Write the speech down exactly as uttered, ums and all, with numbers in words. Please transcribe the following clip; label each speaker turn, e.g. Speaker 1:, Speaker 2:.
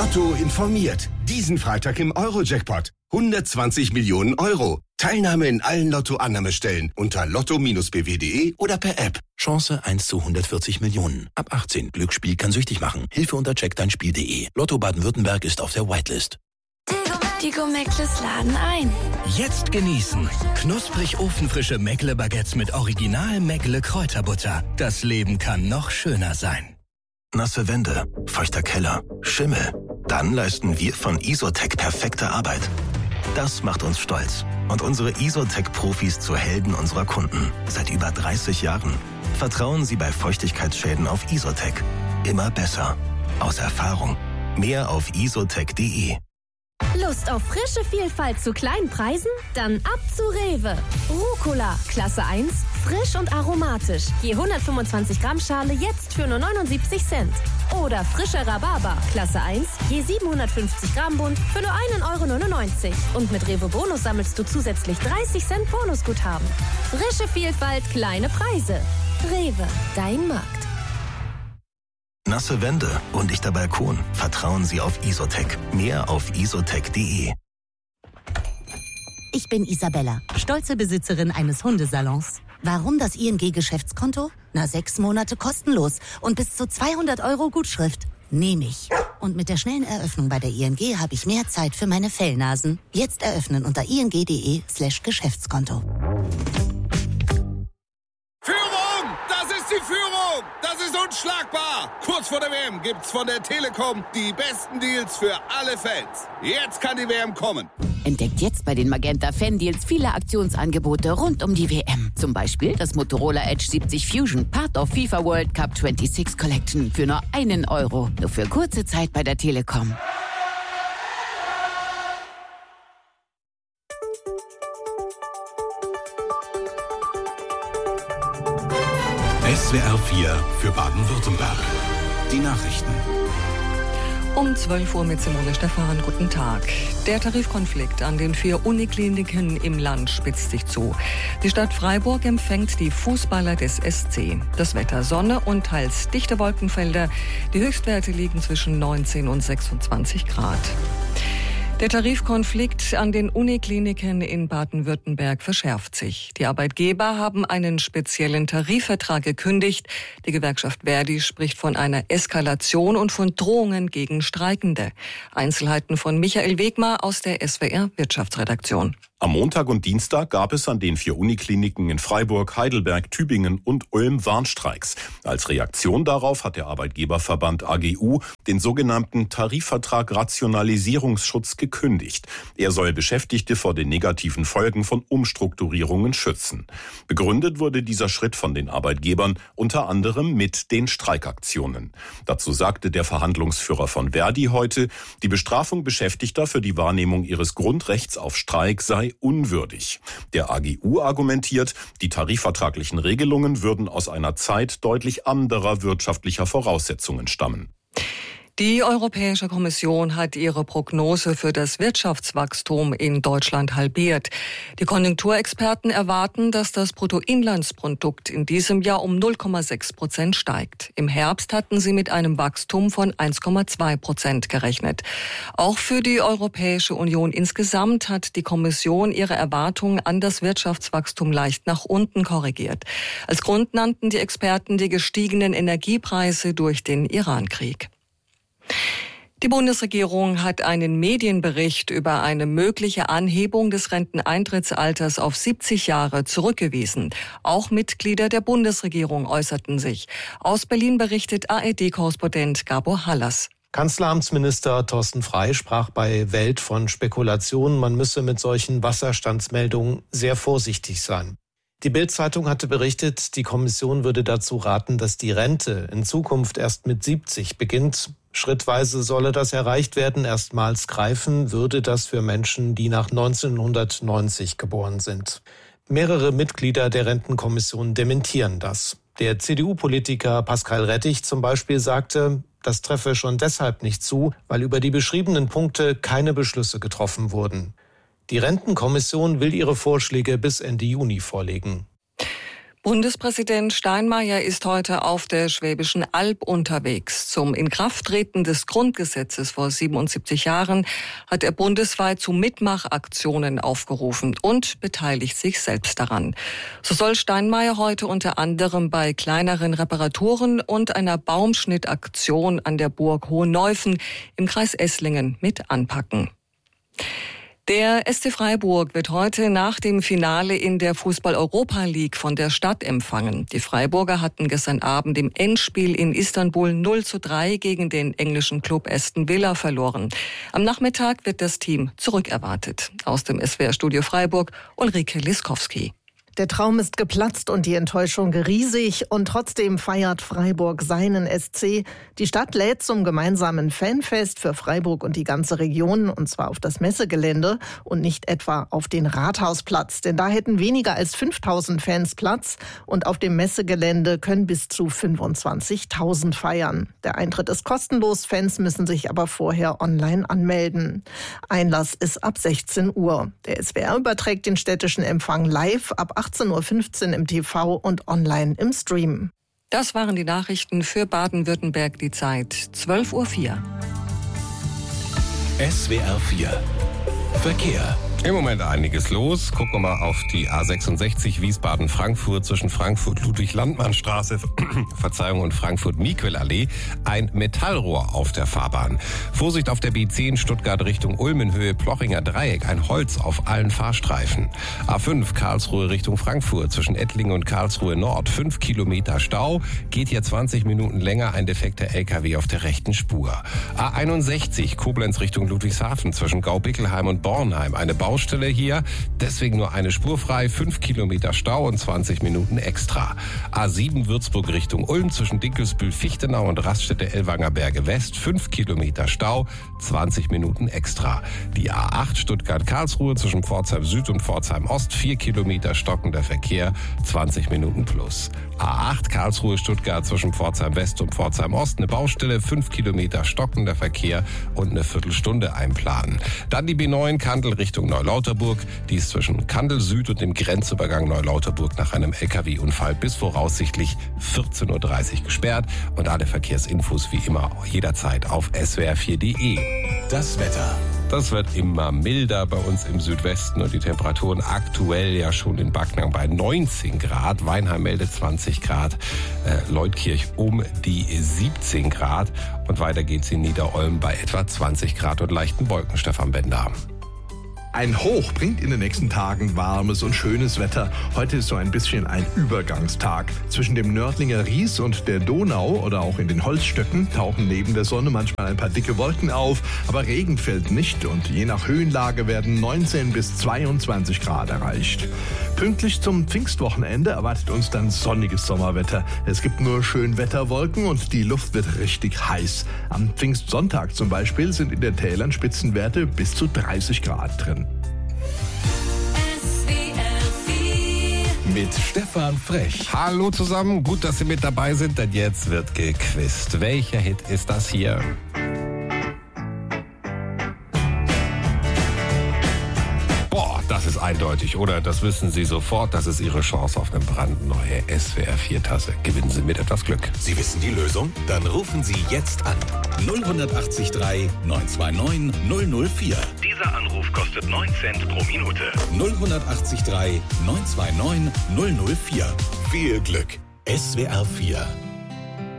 Speaker 1: Lotto informiert. Diesen Freitag im Euro-Jackpot. hundertzwanzig Millionen Euro. Teilnahme in allen Lotto-Annahmestellen unter lotto bindestrich b w punkt d e oder per App.
Speaker 2: Chance eins zu hundertvierzig Millionen. Ab achtzehn. Glücksspiel kann süchtig machen. Hilfe unter check dein spiel punkt d e. Lotto Baden-Württemberg ist auf der Whitelist.
Speaker 3: Die Gomeckles laden ein.
Speaker 4: Jetzt genießen. Knusprig ofenfrische Meckle-Baguettes mit Original Meckle Kräuterbutter. Das Leben kann noch schöner sein.
Speaker 2: Nasse Wände, feuchter Keller, Schimmel. Dann leisten wir von Isotec perfekte Arbeit. Das macht uns stolz und unsere Isotec-Profis zu Helden unserer Kunden. Seit über dreißig Jahren. Vertrauen Sie bei Feuchtigkeitsschäden auf Isotec. Immer besser. Aus Erfahrung. Mehr auf isotec punkt d e.
Speaker 5: Lust auf frische Vielfalt zu kleinen Preisen? Dann ab zu Rewe. Rucola, Klasse eins, frisch und aromatisch. Je hundertfünfundzwanzig Gramm Schale jetzt für nur neunundsiebzig Cent. Oder frischer Rhabarber, Klasse eins, je siebenhundertfünfzig Gramm Bund für nur einen Euro neunundneunzig. Und mit Rewe Bonus sammelst du zusätzlich dreißig Cent Bonusguthaben. Frische Vielfalt, kleine Preise. Rewe, dein Markt.
Speaker 2: Nasse Wände, undichter Balkon. Vertrauen Sie auf Isotec. Mehr auf isotec punkt d e.
Speaker 6: Ich bin Isabella, stolze Besitzerin eines Hundesalons. Warum das I N G-Geschäftskonto? Na, sechs Monate kostenlos und bis zu zweihundert Euro Gutschrift. Nehme ich. Und mit der schnellen Eröffnung bei der I N G habe ich mehr Zeit für meine Fellnasen. Jetzt eröffnen unter ing punkt d e slash Geschäftskonto.
Speaker 7: Führung! Das ist die Führung! Das ist unschlagbar! Kurz vor der W M gibt's von der Telekom die besten Deals für alle Fans. Jetzt kann die W M kommen.
Speaker 8: Entdeckt jetzt bei den Magenta Fan Deals viele Aktionsangebote rund um die W M. Zum Beispiel das Motorola Edge siebzig Fusion, Part of FIFA World Cup sechsundzwanzig Collection für nur einen Euro. Nur für kurze Zeit bei der Telekom.
Speaker 9: S W R vier für Baden-Württemberg. Die Nachrichten.
Speaker 10: Um zwölf Uhr mit Simone Stephan. Guten Tag. Der Tarifkonflikt an den vier Unikliniken im Land spitzt sich zu. Die Stadt Freiburg empfängt die Fußballer des S C. Das Wetter: Sonne und teils dichte Wolkenfelder. Die Höchstwerte liegen zwischen neunzehn und sechsundzwanzig Grad. Der Tarifkonflikt an den Unikliniken in Baden-Württemberg verschärft sich. Die Arbeitgeber haben einen speziellen Tarifvertrag gekündigt. Die Gewerkschaft Verdi spricht von einer Eskalation und von Drohungen gegen Streikende. Einzelheiten von Michael Wegmar aus der S W R Wirtschaftsredaktion.
Speaker 11: Am Montag und Dienstag gab es an den vier Unikliniken in Freiburg, Heidelberg, Tübingen und Ulm Warnstreiks. Als Reaktion darauf hat der Arbeitgeberverband A G U den sogenannten Tarifvertrag Rationalisierungsschutz gekündigt. Er soll Beschäftigte vor den negativen Folgen von Umstrukturierungen schützen. Begründet wurde dieser Schritt von den Arbeitgebern unter anderem mit den Streikaktionen. Dazu sagte der Verhandlungsführer von Verdi heute, die Bestrafung Beschäftigter für die Wahrnehmung ihres Grundrechts auf Streik sei unwürdig. Der A G U argumentiert, die tarifvertraglichen Regelungen würden aus einer Zeit deutlich anderer wirtschaftlicher Voraussetzungen stammen.
Speaker 10: Die Europäische Kommission hat ihre Prognose für das Wirtschaftswachstum in Deutschland halbiert. Die Konjunkturexperten erwarten, dass das Bruttoinlandsprodukt in diesem Jahr um null Komma sechs Prozent steigt. Im Herbst hatten sie mit einem Wachstum von eins Komma zwei Prozent gerechnet. Auch für die Europäische Union insgesamt hat die Kommission ihre Erwartungen an das Wirtschaftswachstum leicht nach unten korrigiert. Als Grund nannten die Experten die gestiegenen Energiepreise durch den Irankrieg. Die Bundesregierung hat einen Medienbericht über eine mögliche Anhebung des Renteneintrittsalters auf siebzig Jahre zurückgewiesen. Auch Mitglieder der Bundesregierung äußerten sich. Aus Berlin berichtet A R D-Korrespondent Gabor Hallas.
Speaker 12: Kanzleramtsminister Thorsten Frey sprach bei Welt von Spekulationen, man müsse mit solchen Wasserstandsmeldungen sehr vorsichtig sein. Die Bild-Zeitung hatte berichtet, die Kommission würde dazu raten, dass die Rente in Zukunft erst mit siebzig beginnt. Schrittweise solle das erreicht werden. Erstmals greifen würde das für Menschen, die nach neunzehnhundertneunzig geboren sind. Mehrere Mitglieder der Rentenkommission dementieren das. Der C D U-Politiker Pascal Rettich zum Beispiel sagte, das treffe schon deshalb nicht zu, weil über die beschriebenen Punkte keine Beschlüsse getroffen wurden. Die Rentenkommission will ihre Vorschläge bis Ende Juni vorlegen.
Speaker 10: Bundespräsident Steinmeier ist heute auf der Schwäbischen Alb unterwegs. Zum Inkrafttreten des Grundgesetzes vor siebenundsiebzig Jahren hat er bundesweit zu Mitmachaktionen aufgerufen und beteiligt sich selbst daran. So soll Steinmeier heute unter anderem bei kleineren Reparaturen und einer Baumschnittaktion an der Burg Hohenneuffen im Kreis Esslingen mit anpacken. Der S C Freiburg wird heute nach dem Finale in der Fußball-Europa League von der Stadt empfangen. Die Freiburger hatten gestern Abend im Endspiel in Istanbul null zu drei gegen den englischen Club Aston Villa verloren. Am Nachmittag wird das Team zurückerwartet. Aus dem S W R-Studio Freiburg, Ulrike Liskowski.
Speaker 13: Der Traum ist geplatzt und die Enttäuschung riesig und trotzdem feiert Freiburg seinen S C. Die Stadt lädt zum gemeinsamen Fanfest für Freiburg und die ganze Region, und zwar auf das Messegelände und nicht etwa auf den Rathausplatz. Denn da hätten weniger als fünftausend Fans Platz und auf dem Messegelände können bis zu fünfundzwanzigtausend feiern. Der Eintritt ist kostenlos, Fans müssen sich aber vorher online anmelden. Einlass ist ab sechzehn Uhr. Der S W R überträgt den städtischen Empfang live ab achtzehn Uhr fünfzehn im T V und online im Stream.
Speaker 10: Das waren die Nachrichten für Baden-Württemberg, die Zeit zwölf Uhr vier.
Speaker 9: S W R vier Verkehr.
Speaker 14: Im Moment einiges los. Gucken wir mal auf die A sechsundsechzig Wiesbaden-Frankfurt zwischen Frankfurt-Ludwig-Landmann-Straße, Verzeihung, und Frankfurt-Miquel-Allee. Ein Metallrohr auf der Fahrbahn. Vorsicht auf der B zehn Stuttgart Richtung Ulm in Höhe Plochinger Dreieck. Ein Holz auf allen Fahrstreifen. A fünf Karlsruhe Richtung Frankfurt zwischen Ettlingen und Karlsruhe Nord. Fünf Kilometer Stau. Geht hier zwanzig Minuten länger. Ein defekter L K W auf der rechten Spur. A einundsechzig Koblenz Richtung Ludwigshafen zwischen Gaubickelheim und Bornheim. Eine Bau Baustelle hier, deswegen nur eine Spur frei, fünf Kilometer Stau und zwanzig Minuten extra. A sieben Würzburg Richtung Ulm zwischen Dinkelsbühl-Fichtenau und Raststätte-Ellwanger Berge West, fünf Kilometer Stau, zwanzig Minuten extra. Die A acht Stuttgart-Karlsruhe zwischen Pforzheim Süd und Pforzheim Ost, vier Kilometer stockender Verkehr, zwanzig Minuten plus. A acht Karlsruhe-Stuttgart zwischen Pforzheim West und Pforzheim Ost, eine Baustelle, fünf Kilometer stockender Verkehr und eine Viertelstunde einplanen. Dann die B neun Kandel Richtung Neulauterburg, die ist zwischen Kandel Süd und dem Grenzübergang Neulauterburg nach einem L K W-Unfall bis voraussichtlich vierzehn Uhr dreißig gesperrt. Und alle Verkehrsinfos wie immer jederzeit auf S W R vier Punkt de.
Speaker 9: Das Wetter.
Speaker 14: Das wird immer milder bei uns im Südwesten und die Temperaturen aktuell ja schon in Backnang bei neunzehn Grad. Weinheim meldet zwanzig Grad, äh, Leutkirch um die siebzehn Grad und weiter geht's in Niederolm bei etwa zwanzig Grad und leichten Wolken. Stefan Bender.
Speaker 15: Ein Hoch bringt in den nächsten Tagen warmes und schönes Wetter. Heute ist so ein bisschen ein Übergangstag. Zwischen dem Nördlinger Ries und der Donau oder auch in den Holzstöcken tauchen neben der Sonne manchmal ein paar dicke Wolken auf, aber Regen fällt nicht und je nach Höhenlage werden neunzehn bis zweiundzwanzig Grad erreicht. Pünktlich zum Pfingstwochenende erwartet uns dann sonniges Sommerwetter. Es gibt nur Schönwetterwolken und die Luft wird richtig heiß. Am Pfingstsonntag zum Beispiel sind in den Tälern Spitzenwerte bis zu dreißig Grad drin.
Speaker 9: Mit Stefan Frech.
Speaker 14: Hallo zusammen, gut, dass Sie mit dabei sind, denn jetzt wird gequizt. Welcher Hit ist das hier? Boah, das ist eindeutig, oder? Das wissen Sie sofort. Das ist Ihre Chance auf eine brandneue S W R vier Tasse. Gewinnen Sie mit etwas Glück.
Speaker 9: Sie wissen die Lösung? Dann rufen Sie jetzt an. null acht drei neun zwei neun null null vier.
Speaker 2: Dieser Anruf kostet neun Cent pro Minute.
Speaker 9: null acht drei neun zwei neun null null vier. Viel Glück. S W R vier